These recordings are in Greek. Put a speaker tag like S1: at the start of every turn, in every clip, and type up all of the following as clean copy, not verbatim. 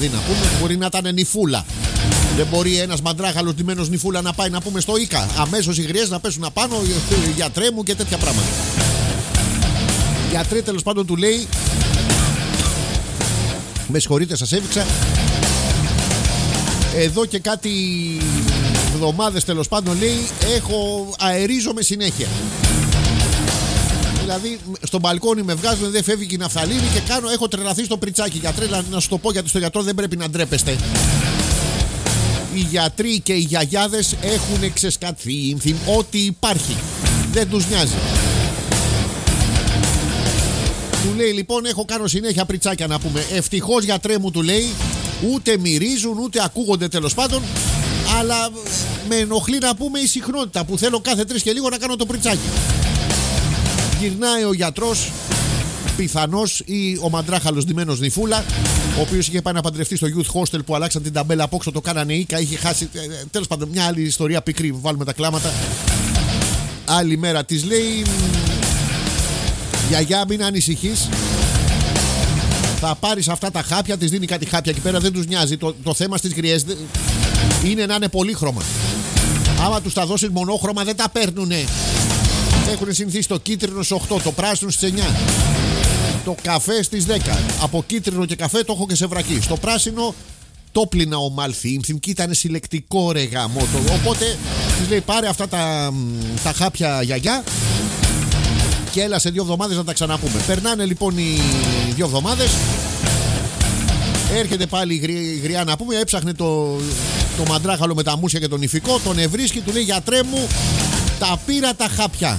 S1: παιδί να πούμε. Μπορεί να ήταν νυφούλα. Δεν μπορεί ένας μαντράχαλος ντυμένος νυφούλα να πάει να πούμε στο Ίκα. Αμέσως οι γριές να πέσουν απάνω, γιατρέ μου και τέτοια πράγματα. Γιατρέ, τέλος πάντων, του λέει, με συγχωρείτε, σας έδειξα. Εδώ και κάτι εβδομάδες, τέλος πάντων, λέει, αερίζομαι συνέχεια. Δηλαδή, στο μπαλκόνι με βγάζουν, δεν φεύγει και η ναφθαλίνη και έχω τρελαθεί στο πριτσάκι. Γιατρέ, να σου το πω, γιατί στο γιατρό δεν πρέπει να ντρέπεστε. Οι γιατροί και οι γιαγιάδες έχουν ξεσκατθεί ό,τι υπάρχει. Δεν τους νοιάζει. Του λέει, λοιπόν, κάνω συνέχεια πριτσάκια να πούμε. Ευτυχώς, γιατρέ μου, του λέει, ούτε μυρίζουν ούτε ακούγονται, τέλος πάντων, αλλά με ενοχλεί να πούμε η συχνότητα που θέλω κάθε 3 και λίγο να κάνω το πριτσάκι. Γυρνάει ο γιατρός, πιθανώς, ή ο μαντράχαλος ντυμένος νυφούλα, ο οποίος είχε πάει να παντρευτεί στο youth hostel που αλλάξαν την ταμπέλα από όξω, το κάνανε Ίκα, είχε χάσει. Τέλος πάντων, μια άλλη ιστορία πικρή. Βάλουμε τα κλάματα. Άλλη μέρα της λέει, γιαγιά, μην ανησυχείς. Θα πάρεις αυτά τα χάπια, της δίνει κάτι χάπια εκεί πέρα, δεν τους νοιάζει. Το θέμα στις γριές είναι να είναι πολύχρωμα. Άμα τους τα δώσεις μονόχρωμα δεν τα παίρνουνε. Έχουν συνηθίσει το κίτρινο στις 8, το πράσινο στις 9, το καφέ στις 10. Από κίτρινο και καφέ το έχω και σε βρακή. Στο πράσινο το πλήνα ο Μάλθι και ήταν συλλεκτικό, ρε γαμότο. Οπότε της λέει, πάρε αυτά τα χάπια, γιαγιά, και έλα σε 2 εβδομάδες να τα ξαναπούμε. Περνάνε λοιπόν οι 2 εβδομάδες. Έρχεται πάλι η γριά να πούμε. Έψαχνε το μαντράχαλο με τα μουσια και τον ηφικό. Τον ευρίσκει, του λέει, γιατρέ μου, τα πήρα τα χάπια,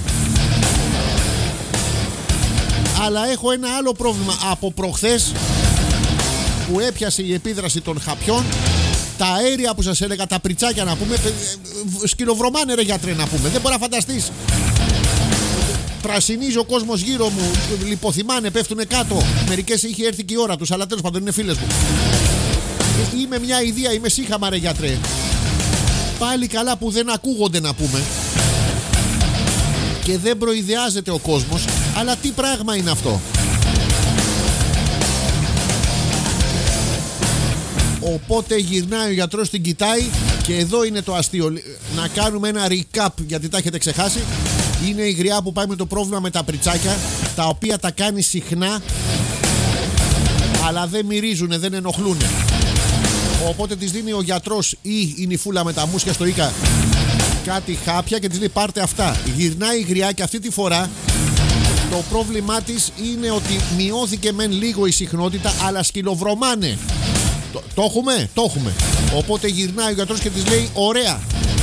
S1: αλλά έχω ένα άλλο πρόβλημα. Από προχθές που έπιασε η επίδραση των χαπιών, τα αέρια που σας έλεγα, τα πριτσάκια να πούμε, σκυλοβρωμάνε, ρε γιατρέ, να πούμε. Δεν μπορεί να φανταστείς. Πρασινίζει ο κόσμος γύρω μου, λιποθυμάνε, πέφτουνε κάτω. Μερικές είχε έρθει και η ώρα τους, αλλά τέλος πάντων είναι φίλες μου. Είμαι μια ιδέα, είμαι σύχαμα, ρε γιατρέ. Πάλι καλά που δεν ακούγονται, να πούμε, και δεν προειδεάζεται ο κόσμος. Αλλά τι πράγμα είναι αυτό? Οπότε γυρνάει ο γιατρός, την κοιτάει, και εδώ είναι το αστείο. Να κάνουμε ένα recap, γιατί τα έχετε ξεχάσει. Είναι η γριά που πάει με το πρόβλημα με τα πριτσάκια, τα οποία τα κάνει συχνά, αλλά δεν μυρίζουνε, δεν ενοχλούνε. Οπότε της δίνει ο γιατρός ή η νυφούλα με τα μουσια στο Ίκα κάτι χάπια και της λέει, πάρτε αυτά. Γυρνάει η γριά και αυτή τη φορά το πρόβλημά της είναι ότι μειώθηκε μεν λίγο η συχνότητα, αλλά σκυλοβρωμάνε. Το έχουμε, το έχουμε. Οπότε γυρνάει ο γιατρός και της λέει, ωραία,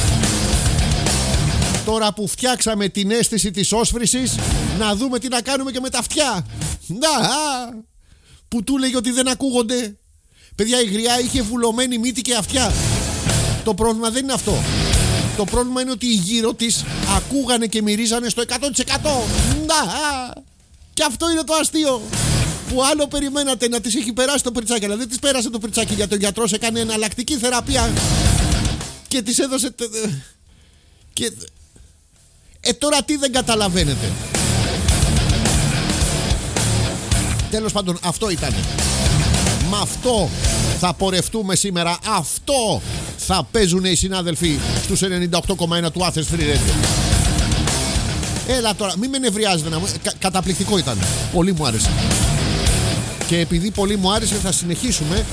S1: τώρα που φτιάξαμε την αίσθηση της όσφρησης, να δούμε τι να κάνουμε και με τα αυτιά. Να, που του λέγει ότι δεν ακούγονται. Παιδιά, η γριά είχε βουλωμένη μύτη και αυτιά. Το πρόβλημα δεν είναι αυτό. Το πρόβλημα είναι ότι οι γύρω της ακούγανε και μυρίζανε στο 100%. Να, και αυτό είναι το αστείο. Που άλλο περιμένατε να της έχει περάσει το πριτσάκι, αλλά δεν της πέρασε το πριτσάκι, γιατί ο γιατρός έκανε εναλλακτική θεραπεία και της έδωσε. Και τώρα τι δεν καταλαβαίνετε? Τέλος πάντων, αυτό ήταν. Με αυτό θα πορευτούμε σήμερα. Αυτό θα παίζουν οι συνάδελφοι στους 98,1 του Athens Free Radio. Έλα τώρα, μην με νευριάζετε. Καταπληκτικό ήταν. Πολύ μου άρεσε. Και επειδή πολύ μου άρεσε, θα συνεχίσουμε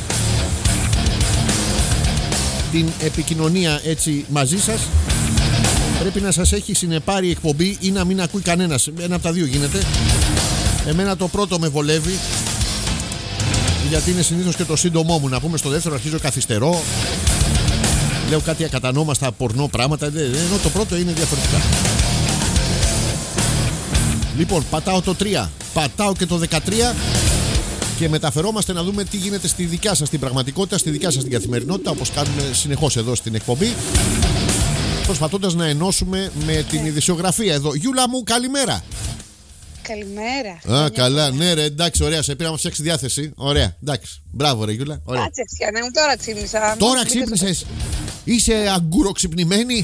S1: την επικοινωνία έτσι μαζί σας. Πρέπει να σας έχει συνεπάρει η εκπομπή ή να μην ακούει κανένας. Ένα από τα δύο γίνεται. Εμένα το πρώτο με βολεύει, γιατί είναι συνήθως και το σύντομό μου. Να πούμε, στο δεύτερο αρχίζω καθυστερώ, λέω κάτι ακατανόμαστα πορνό πράγματα, ενώ το πρώτο είναι διαφορετικά. Λοιπόν, πατάω το 3, πατάω και το 13 και μεταφερόμαστε να δούμε τι γίνεται στη δικιά σας την πραγματικότητα, στη δικιά σας την καθημερινότητα, όπως κάνουμε συνεχώς εδώ στην εκπομπή, προσπαθώντας να ενώσουμε με την ειδησιογραφία εδώ. Γιούλα μου, καλημέρα.
S2: Καλημέρα.
S1: Καλά, ναι, ρε, εντάξει, ωραία. Σε πήρα να φτιάξει διάθεση. Ωραία, εντάξει. Μπράβο, ρε, Γιούλα.
S2: Κάτσε, ναι, μου τώρα ξύπνησα.
S1: Τώρα ξύπνησες? Είσαι αγκουροξυπνημένη?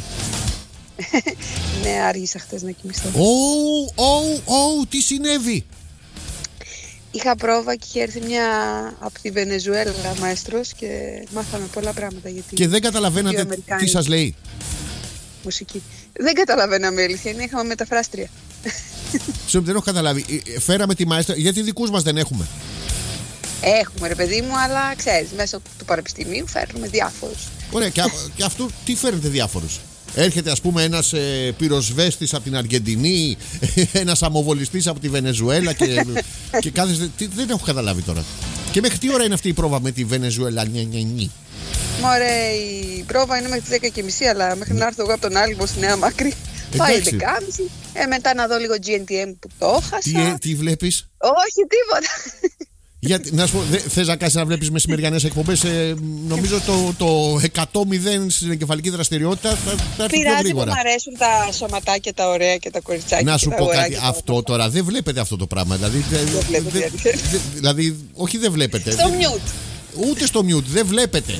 S2: Ναι, άργησα χτες να κοιμηθώ.
S1: Τι συνέβη?
S2: Είχα πρόβα και είχε έρθει μια από τη Βενεζουέλα μαέστρος και μάθαμε πολλά πράγματα γιατί.
S1: Και δεν καταλαβαίνατε τι σας λέει.
S2: Μουσική. Δεν καταλαβαίναμε, αλήθεια είναι, είχαμε μεταφράστρια.
S1: Δεν έχω καταλάβει. Φέραμε τη μαέστρα, γιατί δικούς μας δεν έχουμε.
S2: Έχουμε ρε παιδί μου, αλλά ξέρεις, μέσω του πανεπιστημίου φέρνουμε διάφορους.
S1: Ωραία, και αυτού τι φέρνετε διάφορους? Έρχεται ας πούμε ένας πυροσβέστης από την Αργεντινή, ένας αμοβολιστής από τη Βενεζουέλα και κάθεστε. Δεν έχω καταλάβει τώρα. Και μέχρι τι ώρα είναι αυτή η πρόβα με τη Βενεζουέλα?
S2: Μωρέ, η πρόβα είναι μέχρι τις 10:30, αλλά μέχρι να έρθω εγώ από τον Άλυμο στη Νέα Μάκρη πάει 11:30. Μετά να δω λίγο GNTM που το έχασα.
S1: Τι βλέπεις?
S2: Όχι, τίποτα.
S1: Γιατί, να σου πω, θες να κάτσεις να βλέπεις μεσημεριανές εκπομπές? Νομίζω το 100-0 στην εγκεφαλική δραστηριότητα θα έρθει πιο γρήγορα.
S2: Μου αρέσουν τα σωματάκια τα ωραία και τα κοριτσάκια.
S1: Να σου πω κάτι, αυτό τώρα δεν βλέπετε αυτό το πράγμα. Δηλαδή, όχι δεν βλέπετε.
S2: Στο μιούτ.
S1: Ούτε στο μιούτ, δεν βλέπετε.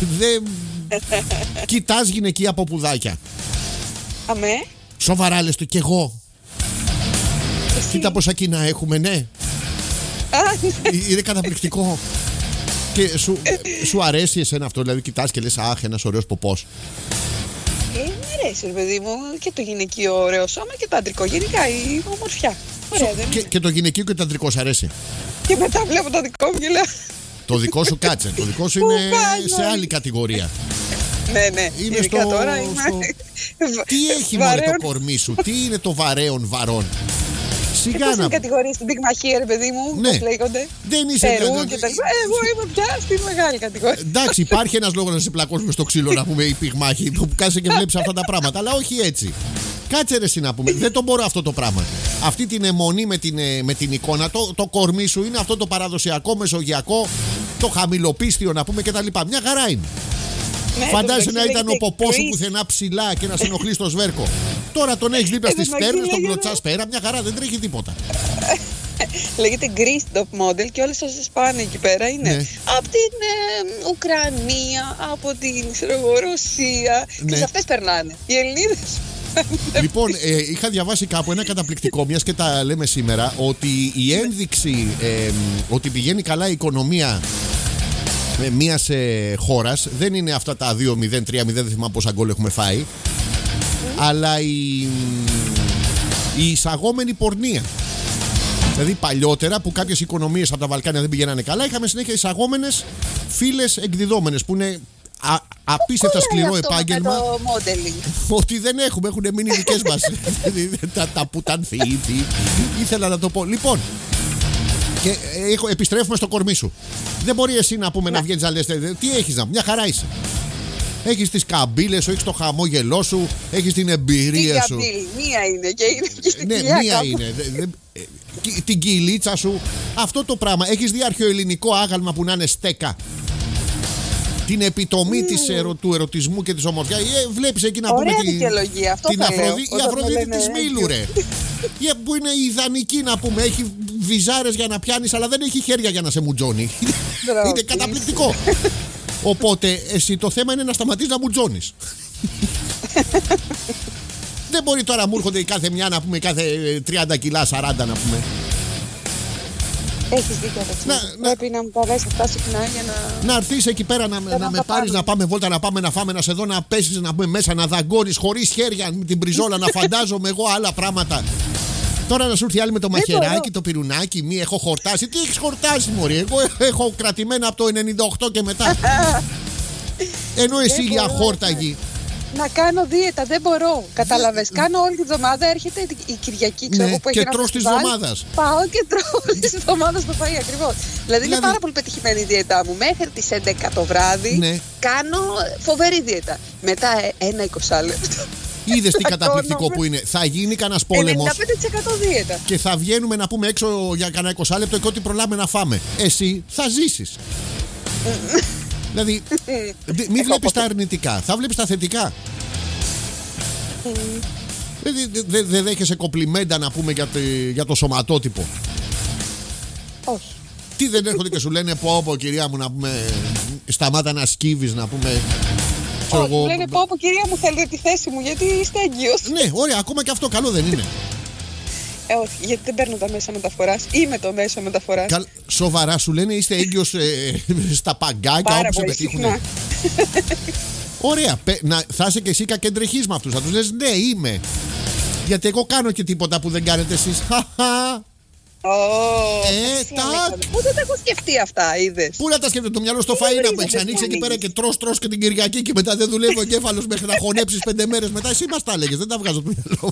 S1: Κοιτάς γυναικεία από πουδάκια.
S2: Αμέ.
S1: Σοβαρά λες το, κι εγώ. Κοίτα πόσα κοινά έχουμε, ναι. Είναι καταπληκτικό. Και σου αρέσει εσένα αυτό? Δηλαδή κοιτάς και λες αχ, ένας ωραίος ποπός.
S2: Μ' αρέσει ρε παιδί μου και το γυναικείο ωραίο σώμα και το αντρικό. Γενικά η ομορφιά. Ωραία, δεν είναι?
S1: Και το γυναικείο και το αντρικό σ' αρέσει?
S2: Και μετά βλέπω το δικό μου και λέω.
S1: Το δικό σου κάτσε. Το δικό σου είναι σε άλλη κατηγορία.
S2: Ναι.
S1: Είναι
S2: τώρα
S1: Τι έχει μωρέ το κορμί σου? Τι είναι το βαρέον βαρών?
S2: Σιγά να. Κατηγορία στην πυγμαχία, ρε παιδί μου,
S1: ναι.
S2: Πώς λέγονται.
S1: Δεν είσαι
S2: Περού και τα λοιπά. Εγώ είμαι πια στη μεγάλη κατηγορία.
S1: Εντάξει, υπάρχει ένας λόγος να σε πλακώσουμε στο ξύλο, να πούμε, οι πυγμάχοι που κάθεσαι και βλέπεις αυτά τα πράγματα. Αλλά όχι έτσι. Κάτσε ρε εσύ να πούμε. Δεν το μπορώ αυτό το πράγμα. Αυτή την αιμονή με την εικόνα. Το κορμί σου είναι αυτό το παραδοσιακό μεσογειακό, το χαμηλοπίστιο να πούμε κτλ. Μια χαρά είναι. Ναι, φαντάζεσαι να ήταν ο ποπός σου πουθενά ψηλά και να σε ενοχλεί στο σβέρκο. Τώρα τον έχεις δίπλα στις στέρνες, τον κλωτσάς πέρα, μια χαρά, δεν τρέχει τίποτα.
S2: Λέγεται Greece top model και όλες όσες πάνε εκεί πέρα είναι από την Ουκρανία, από την Ρωσία και σε αυτές περνάνε. Οι Ελληνίδες.
S1: Λοιπόν, είχα διαβάσει κάπου ένα καταπληκτικό, μιας και τα λέμε σήμερα, ότι η ένδειξη ότι πηγαίνει καλά η οικονομία μιας χώρας δεν είναι αυτά τα 2-0, 3-0, δεν θυμάμαι πόσα γκολ έχουμε φάει, αλλά η εισαγόμενη πορνεία. Δηλαδή παλιότερα που κάποιες οικονομίες από τα Βαλκάνια δεν πηγαίνανε καλά, είχαμε συνέχεια εισαγόμενες φίλες εκδιδόμενες που είναι απίστευτα σκληρό επάγγελμα. Ότι δεν έχουν μείνει οι δικές μας τα πουτανθοί. Ήθελα να το πω. Λοιπόν, και επιστρέφουμε στο κορμί σου. Δεν μπορεί εσύ να πούμε να βγαίνεις να λες τι έχεις να, μια χαρά είσαι. Έχεις τις καμπύλες σου, έχεις το χαμόγελό σου, έχεις την εμπειρία σου.
S2: Μία είναι και είναι και στην κοιλιά.
S1: Ναι, μία είναι. Την κυλίτσα σου. Αυτό το πράγμα. Έχεις δει αρχαιοελληνικό άγαλμα που να είναι στέκα? Την επιτομή του ερωτισμού και της ομορφιάς. Βλέπεις εκεί να πούμε την Αφροδίτη της Μήλου, ρε. Που είναι ιδανική να πούμε. Έχει βυζάρες για να πιάνεις, αλλά δεν έχει χέρια για να σε μουτζώνει. Είναι καταπληκτικό. Οπότε εσύ το θέμα είναι να σταματήσεις να μουτζώνεις. Δεν μπορεί τώρα μου έρχονται κάθε μια να πούμε κάθε 30 κιλά, 40 να πούμε.
S2: Έχεις δίκιο. Πρέπει να μου τα δεις αυτά συχνά για να
S1: έρθεις εκεί πέρα να με πάρεις, να πάμε βόλτα, να πάμε να φάμε, να σε δω να πέσεις, να πούμε μέσα, να δαγκώνεις χωρίς χέρια με την πριζόλα, να φαντάζομαι εγώ άλλα πράγματα. Τώρα να σου έρθει άλλη με το μαχαιράκι, το πυρουνάκι, μη έχω χορτάσει. Τι έχεις χορτάσει, μωρή? Εγώ έχω κρατημένα από το 98 και μετά. Ενώ εσύ για χόρταγη.
S2: Να κάνω δίαιτα, δεν μπορώ. Κατάλαβες. Κάνω όλη τη βδομάδα, έρχεται η Κυριακή, ξέρω εγώ, που έχει
S1: και τρως της εβδομάδας.
S2: Πάω και τρώω της εβδομάδας το φαΐ ακριβώς. Δηλαδή είναι πάρα πολύ πετυχημένη η δίαιτά μου. Μέχρι τις 11 το βράδυ κάνω φοβερή δίαιτα. Μετά ένα 20 λεπτό.
S1: Είδες τι καταπληκτικό που είναι. Θα γίνει κανένας πόλεμος
S2: 95% δίαιτα.
S1: και θα βγαίνουμε να πούμε έξω για κανένα 20 λεπτό και ό,τι προλάβουμε να φάμε. Εσύ θα ζήσεις. Δηλαδή, μην βλέπεις τα αρνητικά, θα βλέπεις τα θετικά. Δεν δέχεσαι κομπλιμέντα να πούμε για το σωματότυπο?
S2: Όχι.
S1: Τι δεν έρχονται και σου λένε πω κυρία μου να πούμε σταμάτα να σκύβεις να πούμε.
S2: Όχι, λένε πω κυρία μου θέλετε τη θέση μου γιατί είστε έγκυος.
S1: Ναι, ωραία, ακόμα και αυτό καλό δεν είναι?
S2: Όχι, γιατί δεν παίρνω τα μέσα μεταφοράς. Είμαι το μέσο μεταφοράς.
S1: Σοβαρά σου λένε, είστε έγκυος στα παγκάκια όπου σε πετύχουνε? Ωραία, θα είσαι και εσύ κακεντρεχής με αυτούς. Θα τους λες ναι, είμαι. Γιατί εγώ κάνω και τίποτα που δεν κάνετε εσείς.
S2: Πού δεν τα έχω σκεφτεί αυτά, είδες?
S1: Πού να τα σκέφτεται, το μυαλό στο φαΐνα που έχεις ανοίξει εκεί πέρα και τρως και την Κυριακή και μετά δεν δουλεύει ο εγκέφαλος μέχρι να χωνέψεις 5 μέρες μετά. Εσύ μας τα έλεγες, δεν τα βγάζω το μυαλό.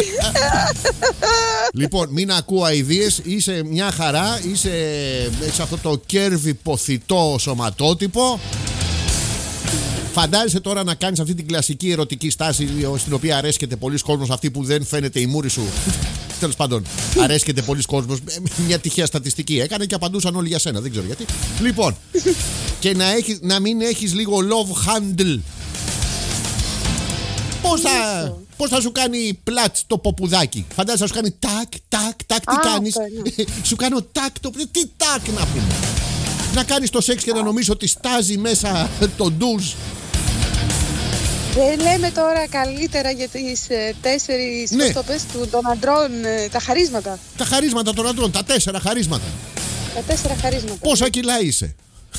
S1: Λοιπόν, μην ακούω αηδίες, είσαι μια χαρά, έχεις αυτό το κέρβι ποθητό σωματότυπο. Φαντάζεσαι τώρα να κάνεις αυτή την κλασική ερωτική στάση στην οποία αρέσκεται πολλοί κόσμος, αυτή που δεν φαίνεται η μούρη σου. Τέλος πάντων, αρέσκεται πολλοί κόσμος. Μια τυχαία στατιστική έκανε και απαντούσαν όλοι για σένα. Δεν ξέρω γιατί. Λοιπόν, και να μην έχεις λίγο love handle. Πώς θα σου κάνει πλάτς το ποπουδάκι? Φαντάζεσαι να σου κάνει τάκ, τι κάνεις? Σου κάνω τάκ, τι τάκ να πούμε? Να κάνεις το σεξ και να νομίζεις ότι στάζει μέσα το ντουζ.
S2: Δεν λέμε τώρα καλύτερα για τις 4 στοπές των αντρών, τα χαρίσματα.
S1: Τα χαρίσματα των αντρών, τα 4 χαρίσματα.
S2: Τα 4 χαρίσματα.
S1: Πόσα κιλά είσαι?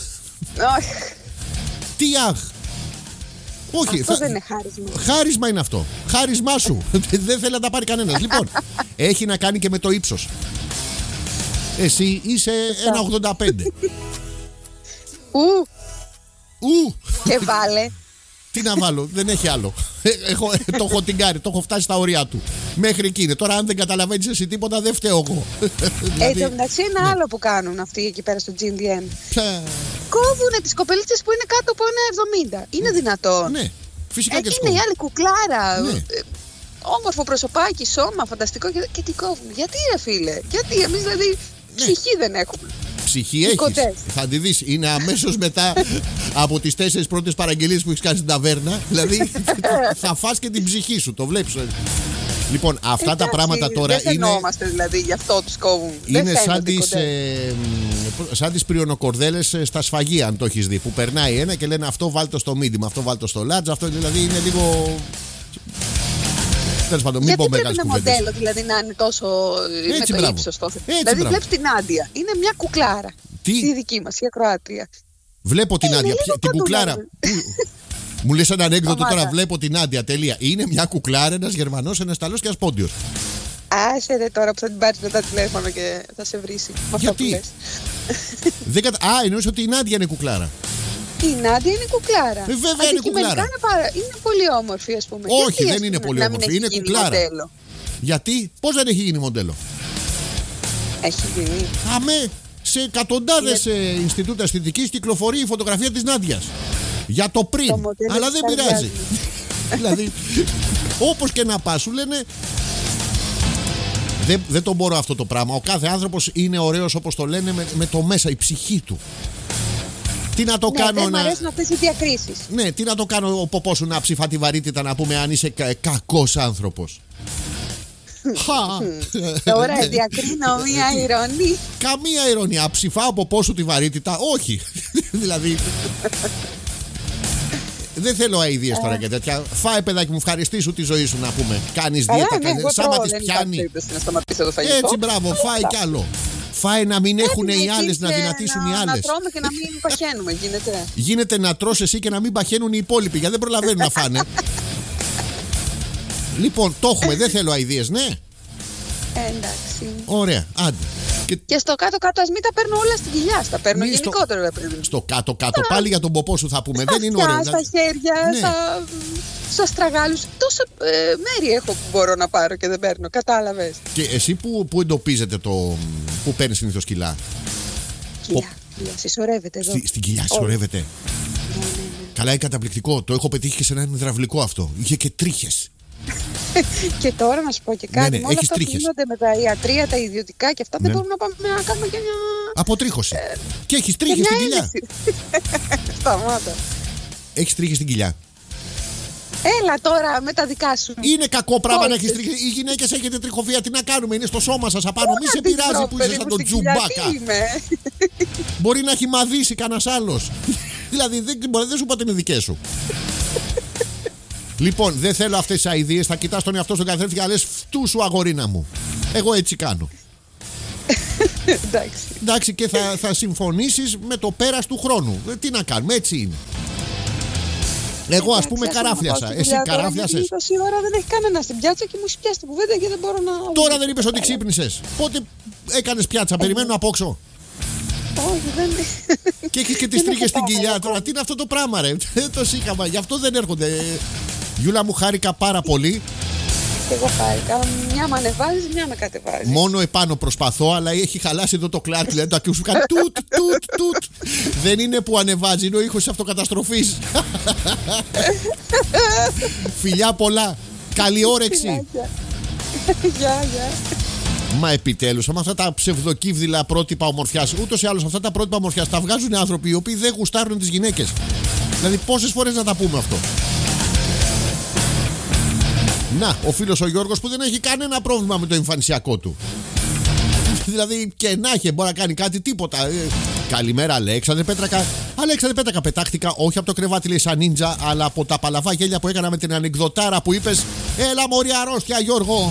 S1: Τι αχ? Όχι,
S2: αυτό δεν είναι χάρισμα.
S1: Χάρισμα είναι αυτό. Χάρισμά σου. Δεν θέλει να τα πάρει κανένας. Λοιπόν, έχει να κάνει και με το ύψος. Εσύ είσαι 1,85.
S2: Και βάλε.
S1: Τι να βάλω, δεν έχει άλλο. Το έχω τυγκάρει, το έχω φτάσει στα ωριά του. Μέχρι εκεί είναι. Τώρα, αν δεν καταλαβαίνεις εσύ τίποτα, δεν φταίω εγώ.
S2: Εν τω μεταξύ, ένα άλλο που κάνουν αυτοί εκεί πέρα στο GNDM. Κόβουν τις κοπελίτσες που είναι κάτω από 1,70. Είναι δυνατόν?
S1: Ναι, φυσικά και
S2: είναι η άλλη κουκλάρα. Ναι. Όμορφο προσωπάκι, σώμα, φανταστικό. Και τι κόβουν? Γιατί, ρε φίλε? Γιατί εμείς δηλαδή ψυχή δεν έχουμε?
S1: Ψυχή έχεις. Θα τη δεις. Είναι αμέσως μετά από τις 4 πρώτες παραγγελίες που έχεις κάνει στην ταβέρνα. Δηλαδή θα φας και την ψυχή σου. Το βλέπεις. Λοιπόν, αυτά τα πράγματα τώρα
S2: δεν φαινόμαστε δηλαδή, γι' αυτό τους κόβουν.
S1: Είναι σαν τις πριονοκορδέλες στα σφαγεία, αν το έχεις δει. Που περνάει ένα και λένε αυτό βάλτο στο medium, αυτό βάλτο στο large. Αυτό δηλαδή είναι λίγο... Τέλος πάντων, μην πω μεγάλες κουβέντες.
S2: Γιατί πρέπει ένα μοντέλο δηλαδή να είναι τόσο
S1: έτσι,
S2: με το ύψος τόσο? Δηλαδή βλέπεις την Άντια, είναι μια κουκλάρα. Τη δική μας, η ακροάτρια.
S1: Βλέπω την Άντια, την κουκλάρα. Μου λες ένα ανέκδοτο τώρα, βλέπω την Άντια, τελεία. Είναι μια κουκλάρα, ένας Γερμανός, ένας Ιταλός και ένας Πόντιος.
S2: Άσε ρε τώρα που θα την πάρεις μετά τηλέφωνο και θα σε βρίσει.
S1: Γιατί? Εννοείς ότι η Άντια είναι κουκλάρα?
S2: Η Νάντια είναι κουκλάρα.
S1: Βέβαια είναι κουκλάρα.
S2: Είναι πολύ όμορφη, ας πούμε.
S1: Όχι, δεν είναι πολύ όμορφη. Είναι κουκλάρα. Μοντέλο. Γιατί, πώς δεν έχει γίνει μοντέλο?
S2: Έχει γίνει.
S1: Αμέ, σε εκατοντάδες Ινστιτούτα Αισθητικής κυκλοφορεί η φωτογραφία της Νάντιας. Για το πριν. Αλλά δεν πειράζει. Δηλαδή, όπως και να πας, σου λένε. Δεν το μπορώ αυτό το πράγμα. Ο κάθε άνθρωπος είναι ωραίος, όπως το λένε, με το μέσα, η ψυχή του. Τι να το κάνω
S2: δεν μου αρέσουν αυτές οι διακρίσεις.
S1: Ναι, τι να το κάνω ο ποπός σου να ψηφά τη βαρύτητα, να πούμε αν είσαι κακός άνθρωπος?
S2: Τώρα διακρίνω μία ειρωνία.
S1: Καμία ειρωνία. Ψηφά ο ποπός σου τη βαρύτητα? Όχι. Δηλαδή δεν θέλω αηδίες τώρα και τέτοια. Φάε παιδάκι μου, ευχαριστήσου τη ζωή σου να πούμε. Κάνεις δίαιτα, σάμα της πιάνει. Έτσι μπράβο, φάε κι άλλο. Φάε να μην έχουν οι άλλες, να δυνατήσουν οι άλλες.
S2: Να τρώμε και να μην παχαίνουμε, γίνεται.
S1: Γίνεται να τρως εσύ και να μην παχαίνουν οι υπόλοιποι, γιατί δεν προλαβαίνουν να φάνε. Λοιπόν, το έχουμε, δεν θέλω αηδίες, ναι.
S2: Εντάξει.
S1: Ωραία, άντε.
S2: Και στο κάτω-κάτω, ας μην τα παίρνω όλα στην κοιλιά. Τα παίρνω γενικότερα.
S1: Στο κάτω-κάτω, πάλι για τον ποπό σου θα πούμε. Δεν είναι ωραίο.
S2: Στα χέρια, στους αστραγάλους. Τόσα μέρη έχω που μπορώ να πάρω και δεν παίρνω. Κατάλαβες.
S1: Και εσύ που εντοπίζετε που παίρνεις συνήθως κιλά?
S2: Κοιλιά. Συσσωρεύεται εδώ.
S1: Στην κοιλιά συσσωρεύεται. Ναι. Καλά, είναι καταπληκτικό. Το έχω πετύχει και σε έναν υδραυλικό αυτό. Είχε και τρίχες.
S2: Και τώρα να σου πω και κάτι.
S1: Ναι,
S2: όλα αυτά που γίνονται με τα ιατρία, τα ιδιωτικά και αυτά, δεν μπορούμε να πάμε να κάνουμε και μια
S1: αποτρίχωση. Και έχεις τρίχες στην κοιλιά.
S2: Σταμάτα.
S1: Έχεις τρίχες στην κοιλιά.
S2: Έλα τώρα με τα δικά σου.
S1: Είναι κακό πράγμα να έχεις τρίχες. Οι γυναίκες έχετε τριχοφυΐα. Τι να κάνουμε, είναι στο σώμα σας απάνω. Μη σε πειράζει που είσαι σαν τον Τζουμπάκα. Μπορεί να έχει μαδίσει κανένας άλλος. Δηλαδή δεν σου είπα ότι είναι δικές σου. Λοιπόν, δεν θέλω αυτές τις αηδίες. Θα κοιτάς τον εαυτό στον καθρέφτη και θα λες φτού σου αγορίνα μου. Εγώ έτσι κάνω.
S2: Εντάξει.
S1: Εντάξει, και θα συμφωνήσεις με το πέρας του χρόνου. Τι να κάνουμε, έτσι είναι. Εγώ ας πούμε καράφλιασα. Εσύ καράφλιασες?
S2: Τόση ώρα δεν έχει κανένα στην πιάτσα και μου έχει πιάσει την κουβέντα και δεν μπορώ να.
S1: Τώρα δεν είπες ότι ξύπνησες? Πότε έκανες πιάτσα? Περιμένω να απόξω.
S2: Όχι, δεν.
S1: Και έχεις και τις τρίχες στην κοιλιά τώρα. Τι είναι αυτό το πράγμα, ρε? Το σύγχαμα. Γι' αυτό δεν έρχονται. Γιούλα μου, χάρηκα πάρα πολύ.
S2: Και εγώ χάρηκα. Μια με ανεβάζει, μια με κατεβάζει.
S1: Μόνο επάνω προσπαθώ, αλλά έχει χαλάσει εδώ το κλάρι. Δηλαδή το ακούς σου κάνει τουτ, τουτ, τουτ. Δεν είναι που ανεβάζει, είναι ο ήχος αυτοκαταστροφής. Φιλιά πολλά. Καλή όρεξη.
S2: Γεια.
S1: Μα επιτέλους, με αυτά τα ψευδοκύβδηλα πρότυπα ομορφιάς, ούτως ή άλλως αυτά τα πρότυπα ομορφιάς τα βγάζουν άνθρωποι οι οποίοι δεν γουστάρουν τις γυναίκες. Δηλαδή, πόσες φορές να τα πούμε αυτό? Να, ο φίλος ο Γιώργος που δεν έχει κανένα πρόβλημα με το εμφανισιακό του. Δηλαδή, και να έχει, μπορεί να κάνει κάτι, τίποτα. Καλημέρα, Αλέξανδρε Πέτρακα. Αλέξανδρε Πέτρακα, πετάχτηκα όχι από το κρεβάτι, λέει, σαν νίντζα, αλλά από τα παλαβά γέλια που έκανα με την ανεκδοτάρα που είπες. Έλα, μωρή αρρώστια, Γιώργο.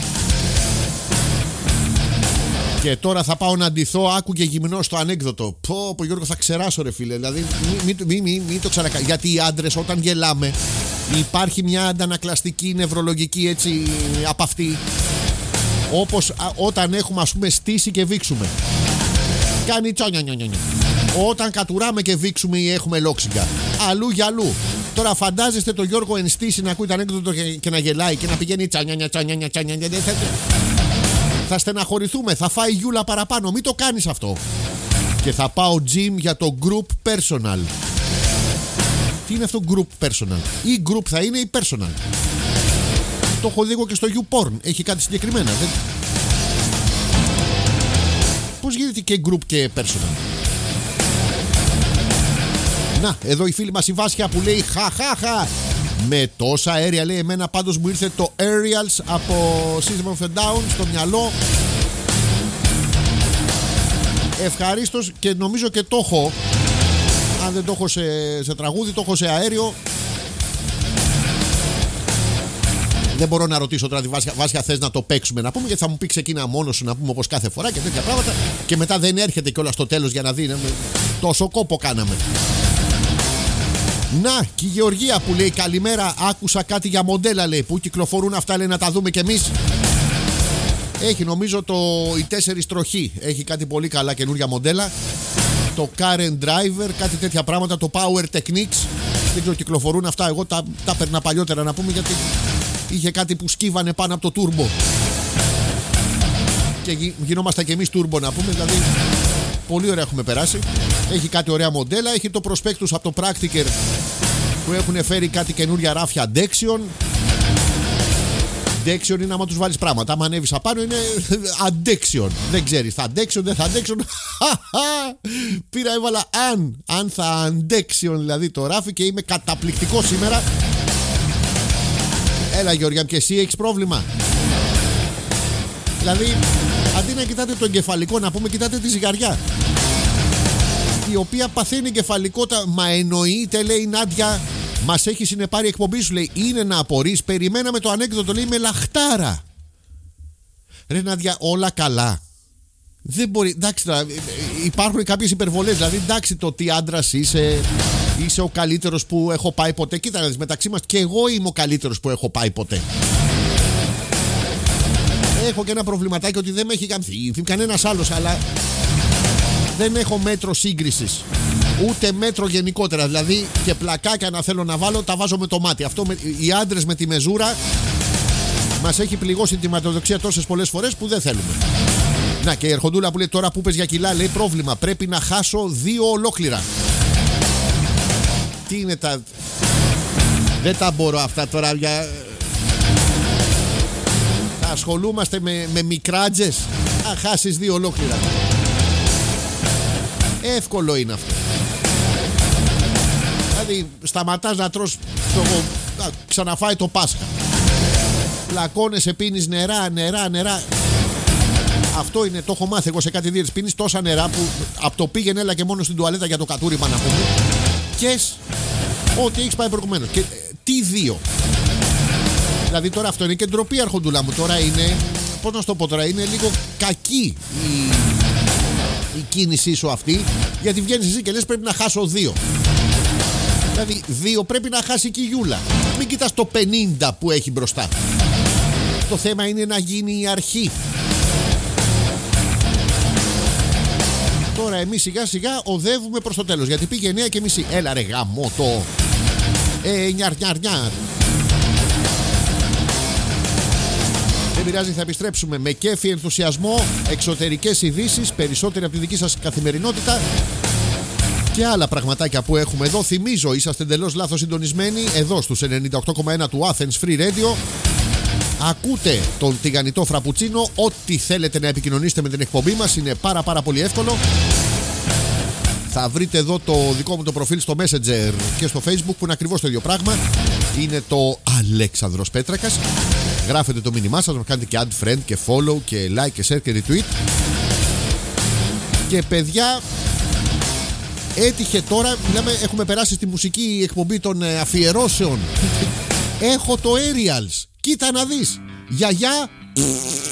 S1: Και τώρα θα πάω να ντυθώ, άκουγε γυμνό στο ανέκδοτο. Πω, Γιώργο, θα ξεράσω, ρε φίλε. Δηλαδή, μην το ξανακάνει. Γιατί οι άντρες, όταν γελάμε, υπάρχει μια αντανακλαστική νευρολογική έτσι από αυτή. Όπως όταν έχουμε, ας πούμε, στήσει και βήξουμε. Κάνει τσόνια. Όταν κατουράμε και βήξουμε ή έχουμε λόξιγκα. Αλλού για αλλού. Τώρα φαντάζεστε το Γιώργο εν στήσει να ακούει το ανέκδοτο και να γελάει και να πηγαίνει τσάνια. Θα στεναχωρηθούμε, θα φάει Γιούλα παραπάνω. Μην το κάνεις αυτό. Και θα πάω gym για το group personal. Τι είναι αυτό group personal? Ή group θα είναι ή personal? Το έχω δει εγώ και στο YouPorn. Έχει κάτι συγκεκριμένα? Πώς γίνεται και group και personal? Να, εδώ η φίλη μας η Βάσια που λέει χαχαχα. Με τόσα αέρια, λέει, εμένα πάντως μου ήρθε το Aerials από System of a Down στο μυαλό. Ευχαρίστως, και νομίζω και το έχω. Αν δεν το έχω σε τραγούδι, το έχω σε αέριο. Δεν μπορώ να ρωτήσω τώρα τη Βάσια, θες να το παίξουμε να πούμε? Γιατί θα μου πει ξεκίνα μόνος σου να πούμε όπως κάθε φορά και τέτοια πράγματα. Και μετά δεν έρχεται κιόλας στο τέλος για να δει. Τόσο κόπο κάναμε. Να, και η Γεωργία που λέει καλημέρα, άκουσα κάτι για μοντέλα, λέει, που κυκλοφορούν αυτά, λέει, να τα δούμε κι εμείς. Έχει νομίζω οι 4 τροχοί, έχει κάτι πολύ καλά καινούργια μοντέλα. Το Car and Driver, κάτι τέτοια πράγματα, το Power Techniques. Δεν ξέρω, κυκλοφορούν αυτά, εγώ τα έπαιρνα παλιότερα να πούμε, γιατί είχε κάτι που σκύβανε πάνω από το turbo. Και γινόμαστε κι εμείς turbo να πούμε, δηλαδή πολύ ωραία έχουμε περάσει. Έχει κάτι ωραία μοντέλα. Έχει το prospectus από το Practiker που έχουν φέρει κάτι καινούρια ράφια Dexion. Dexion είναι άμα τους βάλεις πράγματα. Άμα ανέβεις απάνω είναι Addexion. Δεν ξέρεις, θα Addexion, δεν θα Addexion. Πήρα, έβαλα αν θα Addexion δηλαδή το ράφι και είμαι καταπληκτικό σήμερα. Έλα Γεωργιά, και εσύ έχεις πρόβλημα? Δηλαδή, αντί να κοιτάτε το εγκεφαλικό, να πούμε, κοιτάτε τη ζυγαριά, η οποία παθαίνει εγκεφαλικότητα. Μα εννοείται, λέει η Νάντια, μας έχει συνεπάρει εκπομπή σου, λέει, είναι να απορείς? Περιμέναμε το ανέκδοτο, λέει, με λαχτάρα. Ρε Νάντια, όλα καλά. Δεν μπορεί, εντάξει, υπάρχουν κάποιες υπερβολές. Δηλαδή, εντάξει, το τι άντρας είσαι ο καλύτερος που έχω πάει ποτέ. Κοίτα, μεταξύ μας, και εγώ είμαι ο καλύτερος που έχω πάει ποτέ. Έχω και ένα προβληματάκι ότι δεν με έχει καμθεί κανένας άλλος, αλλά δεν έχω μέτρο σύγκρισης. Ούτε μέτρο γενικότερα. Δηλαδή και πλακάκια να θέλω να βάλω, τα βάζω με το μάτι. Αυτό οι άντρες με τη μεζούρα μας έχει πληγώσει τη ματαιοδοξία τόσες πολλές φορές που δεν θέλουμε. Να, και η Ερχοντούλα που λέει τώρα που πες για κιλά, λέει πρόβλημα. Πρέπει να χάσω 2 ολόκληρα. Τι είναι τα. Δεν τα μπορώ αυτά τώρα για. Θα ασχολούμαστε με μικράτζες. Θα χάσεις 2 ολόκληρα. Εύκολο είναι αυτό. Δηλαδή σταματάς να τρως, ξαναφάει το Πάσχα. Πλακώνεσαι, πίνεις νερά. Αυτό είναι, το έχω μάθει εγώ σε κάτι δίαιτες. Πίνεις τόσα νερά που από το πήγαινε έλα και μόνο στην τουαλέτα για το κατούριμα να πούμε. Και ό,τι έχεις πάει προηγουμένως. Και τι 2. Δηλαδή τώρα αυτό είναι και ντροπή, Αρχοντούλα μου. Τώρα είναι πώς να σου το πω τώρα, είναι λίγο κακή η κίνησή σου αυτή, γιατί βγαίνεις εσύ και λες πρέπει να χάσω 2. Δηλαδή 2 πρέπει να χάσει και η Γιούλα. Μην κοιτάς το 50 που έχει μπροστά. Το θέμα είναι να γίνει η αρχή. Τώρα εμείς σιγά σιγά οδεύουμε προς το τέλος, γιατί πήγε 9:30. Έλα ρε γαμώτο. Νιαρ. Δεν πειράζει, θα επιστρέψουμε με κέφι, ενθουσιασμό, εξωτερικές ειδήσεις, περισσότερη από τη δική σας καθημερινότητα και άλλα πραγματάκια που έχουμε εδώ. Θυμίζω, είσαστε εντελώς λάθος συντονισμένοι εδώ στους 98,1 του Athens Free Radio. Ακούτε τον τηγανιτό φραπουτσίνο. Ό,τι θέλετε να επικοινωνήσετε με την εκπομπή μας είναι πάρα πολύ εύκολο. Θα βρείτε εδώ το δικό μου το προφίλ στο Messenger και στο Facebook που είναι ακριβώς το ίδιο πράγμα. Είναι το Αλέξανδρος Πέτρακας. Γράφετε το μήνυμά σας, μας κάνετε και add friend και follow και like και share και retweet. Και παιδιά, έτυχε τώρα, μιλάμε, έχουμε περάσει στη μουσική εκπομπή των αφιερώσεων. Έχω το Aerials. Κοίτα να δεις. Γιαγιά.